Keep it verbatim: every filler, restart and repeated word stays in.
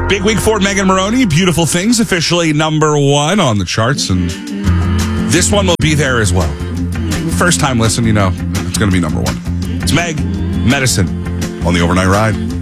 Big week for Megan Moroney. Beautiful Things, officially number one on the charts. And this one will be there as well. First time listen, you know, it's going to be number one. It's Meg, Medicine on the Overnight Ride.